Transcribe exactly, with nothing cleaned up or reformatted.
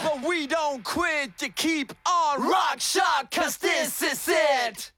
But we don't quit, you keep on rock shock, cause this is it.